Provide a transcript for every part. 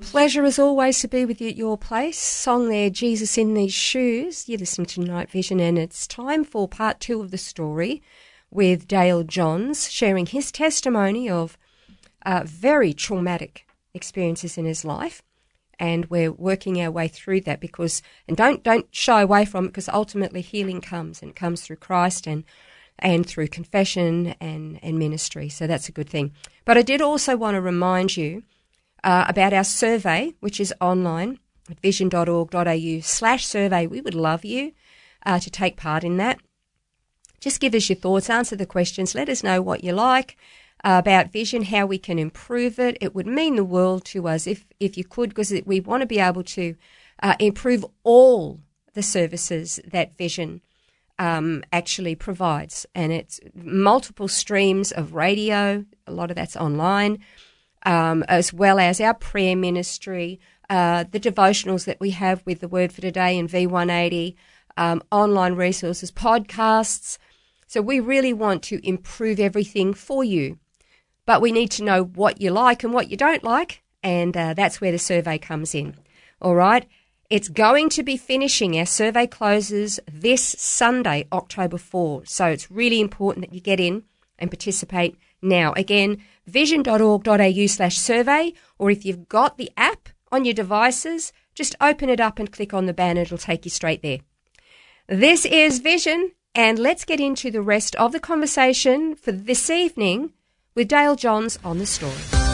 Pleasure as always to be with you at your place. Song there, Jesus in These Shoes. You're listening to Night Vision, and it's time for part 2 of the story with Dale Johns sharing his testimony of very traumatic experiences in his life. And we're working our way through that and don't shy away from it, because ultimately healing comes, and it comes through Christ and through confession and ministry. So that's a good thing. But I did also want to remind you about our survey, which is online at vision.org.au/survey. We would love you to take part in that. Just give us your thoughts, answer the questions, let us know what you like about Vision, how we can improve it. It would mean the world to us if you could, because we want to be able to improve all the services that Vision actually provides. And it's multiple streams of radio, a lot of that's online, as well as our prayer ministry, the devotionals that we have with the Word for Today and V180, online resources, podcasts. So we really want to improve everything for you. But we need to know what you like and what you don't like, and that's where the survey comes in. All right? It's going to be finishing. Our survey closes this Sunday, October 4. So it's really important that you get in and participate now. Again, vision.org.au/survey, or if you've got the app on your devices, just open it up and click on the banner. It'll take you straight there. This is Vision, and let's get into the rest of the conversation for this evening with Dale Johns on the story.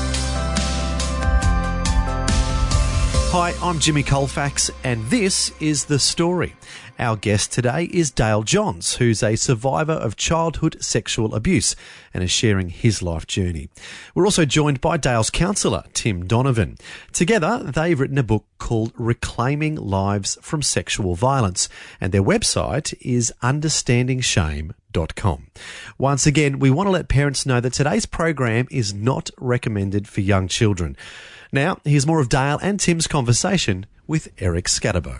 Hi, I'm Jimmy Colfax, and this is The Story. Our guest today is Dale Johns, who's a survivor of childhood sexual abuse and is sharing his life journey. We're also joined by Dale's counsellor, Tim Donovan. Together, they've written a book called Reclaiming Lives from Sexual Violence, and their website is understandingshame.com. Once again, we want to let parents know that today's program is not recommended for young children. Now, here's more of Dale and Tim's conversation with Eric Scatterbo.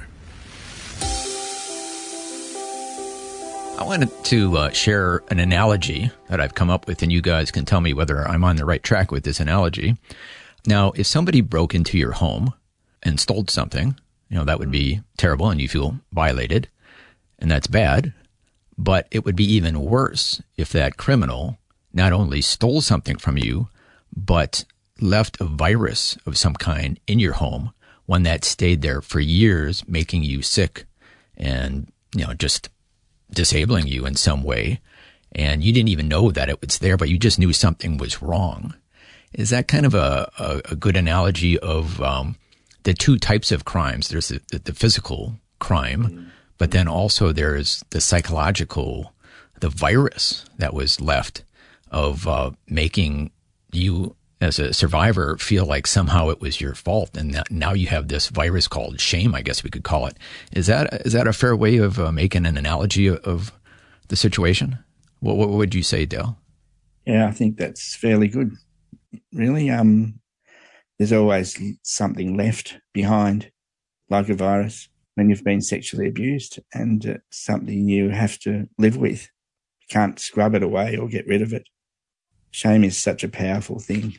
I wanted to share an analogy that I've come up with, and you guys can tell me whether I'm on the right track with this analogy. Now, if somebody broke into your home and stole something, that would be terrible and you feel violated, and that's bad. But it would be even worse if that criminal not only stole something from you, but left a virus of some kind in your home, one that stayed there for years, making you sick and, just disabling you in some way. And you didn't even know that it was there, but you just knew something was wrong. Is that kind of a good analogy of the two types of crimes? There's the physical crime, but then also there's the psychological, the virus that was left of making you as a survivor feel like somehow it was your fault, and that now you have this virus called shame, I guess we could call it. Is that a fair way of making an analogy of the situation? What would you say, Dale? Yeah, I think that's fairly good. Really, there's always something left behind, like a virus, when you've been sexually abused, and it's something you have to live with. You can't scrub it away or get rid of it. Shame is such a powerful thing.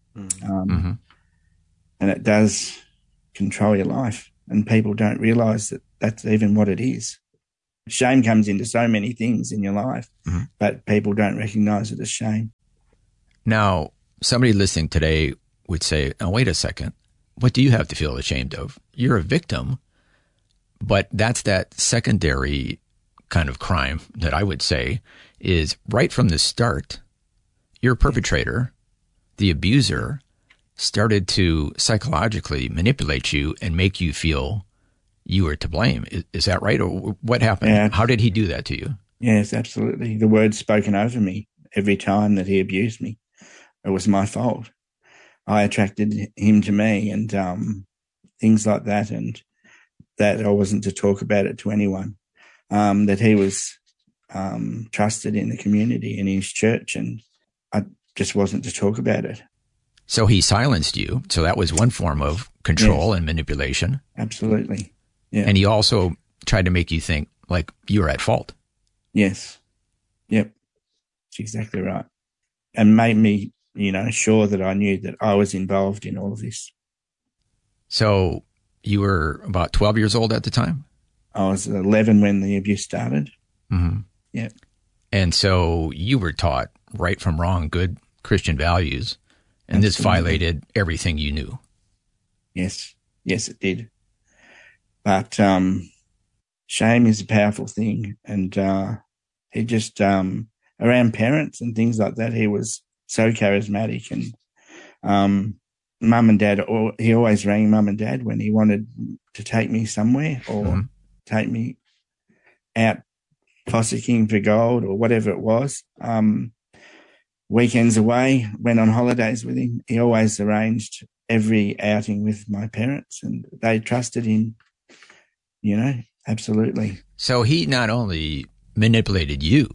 And it does control your life, and people don't realise that that's even what it is. Shame comes into so many things in your life, but people don't recognise it as shame. Now, somebody listening today would say, oh, wait a second, what do you have to feel ashamed of? You're a victim, but that's that secondary kind of crime that I would say is right from the start, your perpetrator, the abuser, started to psychologically manipulate you and make you feel you were to blame. Is that right? Or what happened? Yeah. How did he do that to you? Yes, absolutely. The words spoken over me every time that he abused me. It was my fault. I attracted him to me, and things like that, and that I wasn't to talk about it to anyone, that he was trusted in the community and his church, and I just wasn't to talk about it. So he silenced you. So that was one form of control Yes. and manipulation. Absolutely. Yeah. And he also tried to make you think like you were at fault. Yes. Yep. That's exactly right. And made me, sure that I knew that I was involved in all of this. So you were about 12 years old at the time? I was 11 when the abuse started. Mm-hmm. Yeah. And so you were taught right from wrong, good Christian values, and this Absolutely. violated everything you knew. Yes. Yes, it did. But shame is a powerful thing. And he just, around parents and things like that, he was so charismatic. And mum and dad, he always rang mum and dad when he wanted to take me somewhere or take me out fossicking for gold or whatever it was. Weekends away, went on holidays with him. He always arranged every outing with my parents, and they trusted him, absolutely. So he not only manipulated you,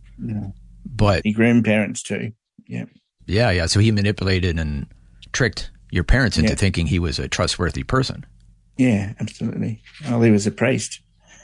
but he groomed parents too. Yeah. Yeah. So he manipulated and tricked your parents into thinking he was a trustworthy person. Yeah, absolutely. Well, he was a priest,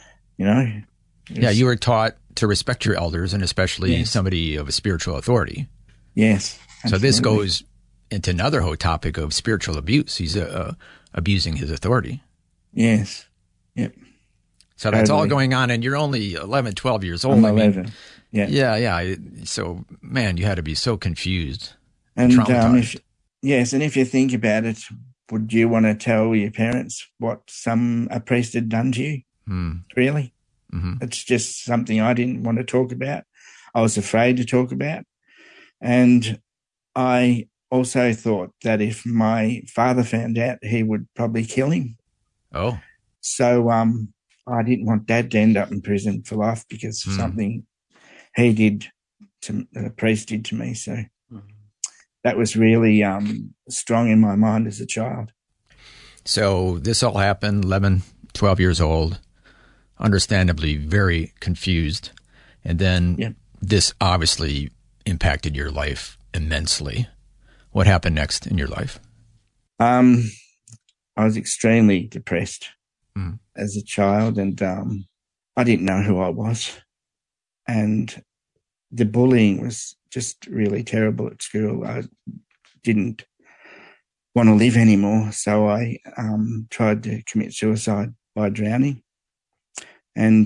Yeah, you were taught to respect your elders and especially somebody of a spiritual authority. Yes. Absolutely. So this goes into another whole topic of spiritual abuse. He's abusing his authority. Yes. Yep. So that's all going on, and you're only 11, 12 years old. I'm 11. Yeah. So, man, you had to be so confused and traumatized. And if you think about it, would you want to tell your parents what a priest had done to you? Really? Mm-hmm. It's just something I didn't want to talk about. I was afraid to talk about. And I also thought that if my father found out, he would probably kill him. Oh. So I didn't want Dad to end up in prison for life because of something he did, a priest did to me. So that was really strong in my mind as a child. So this all happened, 11, 12 years old, understandably very confused. And then this obviously impacted your life immensely. What happened next in your life? I was extremely depressed as a child, and I didn't know who I was. And the bullying was just really terrible at school. I didn't want to live anymore, so I tried to commit suicide by drowning. And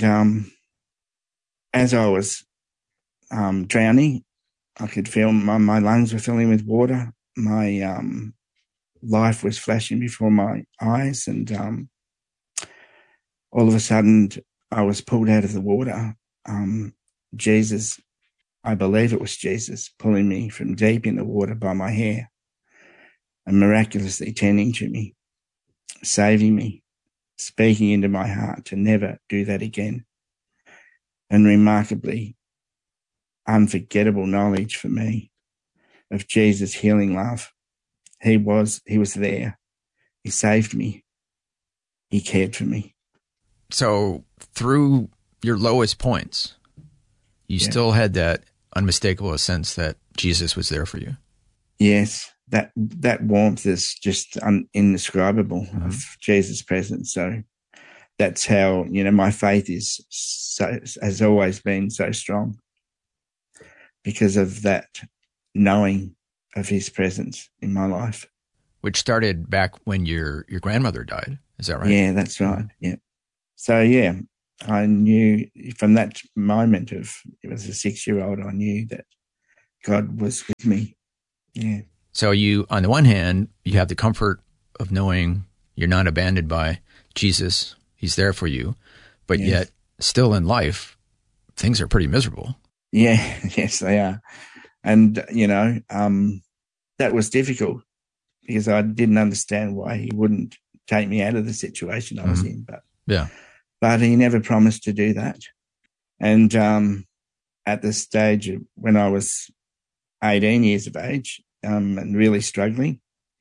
as I was drowning, I could feel my lungs were filling with water. My life was flashing before my eyes, and all of a sudden I was pulled out of the water. Jesus, I believe it was Jesus, pulling me from deep in the water by my hair and miraculously tending to me, saving me, speaking into my heart to never do that again. And remarkably unforgettable knowledge for me of Jesus' healing love. He was there. He saved me. He cared for me. So through your lowest points, you still had that unmistakable sense that Jesus was there for you. Yes, that warmth is just indescribable of Jesus' presence. So that's how, my faith has always been so strong because of that knowing of his presence in my life. Which started back when your grandmother died. Is that right? Yeah, that's right. Yeah. So, I knew from that moment it was a 6-year-old, I knew that God was with me. Yeah. So you, on the one hand, you have the comfort of knowing you're not abandoned by Jesus. He's there for you. But yet, still in life, things are pretty miserable. Yeah, yes, they are. And, that was difficult because I didn't understand why he wouldn't take me out of the situation I was in. But he never promised to do that. And at the stage when I was 18 years of age and really struggling,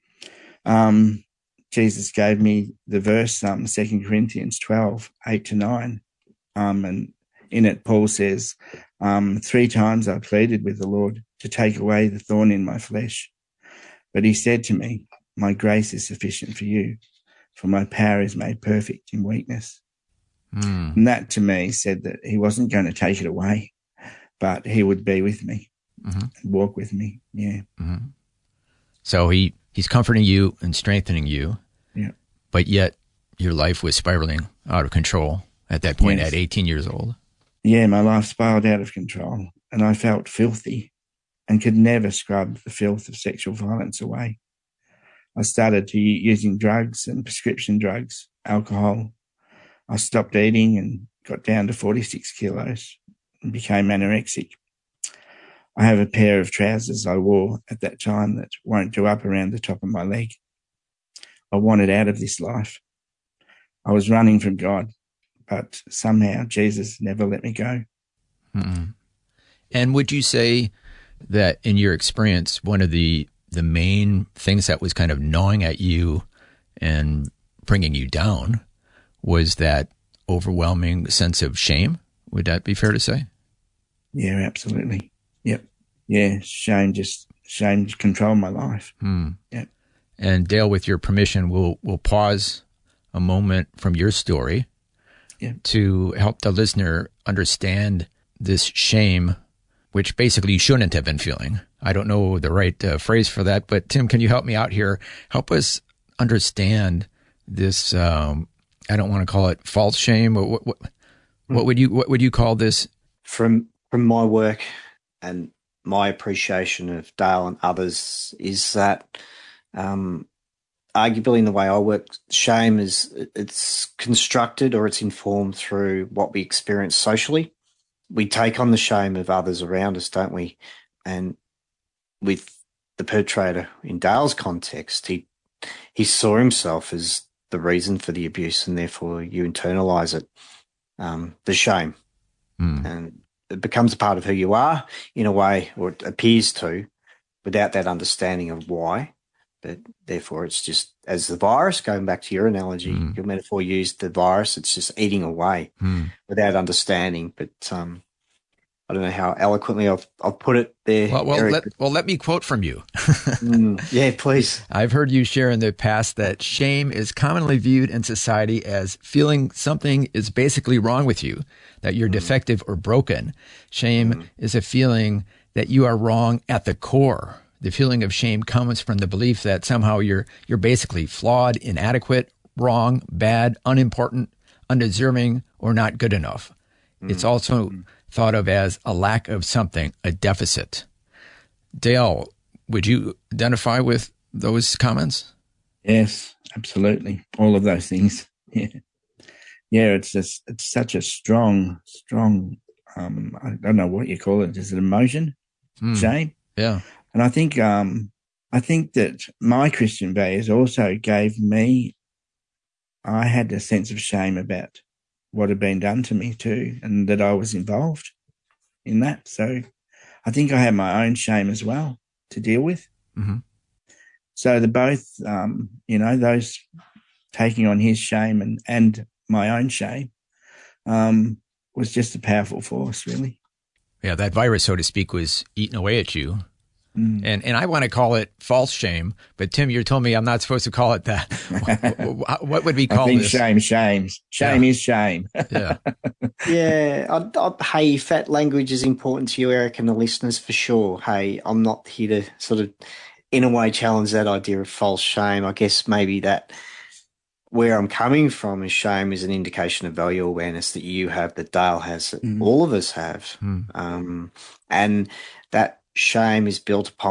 Jesus gave me the verse, 2 Corinthians 12, 8-9. And in it, Paul says, 3 times I pleaded with the Lord to take away the thorn in my flesh. But he said to me, my grace is sufficient for you, for my power is made perfect in weakness. And that to me said that he wasn't going to take it away, but he would be with me, and walk with me. Yeah. So he's comforting you and strengthening you. Yeah. but yet your life was spiraling out of control at that point Yes. at 18 years old. Yeah, my life spiraled out of control, and I felt filthy and could never scrub the filth of sexual violence away. I started using drugs and prescription drugs, alcohol. I stopped eating and got down to 46 kilos and became anorexic. I have a pair of trousers I wore at that time that won't go up around the top of my leg. I wanted out of this life. I was running from God, but somehow Jesus never let me go. Mm-mm. And would you say that in your experience, one of the main things that was kind of gnawing at you and bringing you down was that overwhelming sense of shame? Would that be fair to say? Yeah, absolutely. Yep. Yeah, shame controlled my life. Yep. And Dale, with your permission, we'll pause a moment from your story to help the listener understand this shame, which basically you shouldn't have been feeling. I don't know the right phrase for that, but Tim, can you help me out here? Help us understand this. I don't want to call it false shame. What would you call this? From my work and my appreciation of Dale and others is that arguably in the way I work, shame it's constructed or it's informed through what we experience socially. We take on the shame of others around us, don't we? And with the perpetrator in Dale's context, he saw himself as the reason for the abuse, and therefore you internalize it, the shame. And it becomes a part of who you are in a way, or it appears to, without that understanding of why. But therefore it's just, as the virus, going back to your analogy, your metaphor used, the virus, it's just eating away without understanding. But I don't know how eloquently I've put it there. Let me quote from you. Yeah, please. I've heard you share in the past that shame is commonly viewed in society as feeling something is basically wrong with you, that you're defective or broken. Shame is a feeling that you are wrong at the core. The feeling of shame comes from the belief that somehow you're basically flawed, inadequate, wrong, bad, unimportant, undeserving, or not good enough. It's also thought of as a lack of something, a deficit. Dale, would you identify with those comments? Yes, absolutely. All of those things. Yeah. Yeah, it's such a strong, I don't know what you call it. Is it emotion? Shame? Yeah. And I think that my Christian values also gave me, I had a sense of shame about what had been done to me too, and that I was involved in that. So I think I had my own shame as well to deal with. So the both, those taking on his shame and my own shame was just a powerful force, really. Yeah, that virus, so to speak, was eating away at you. And I want to call it false shame, but Tim, you told me I'm not supposed to call it that. What would we call this? Shame is shame. Yeah. Yeah. Hey, if that language is important to you, Eric, and the listeners, for sure. Hey, I'm not here to sort of, in a way, challenge that idea of false shame. I guess maybe that where I'm coming from is shame is an indication of value awareness that you have, that Dale has, that all of us have. And that shame is built upon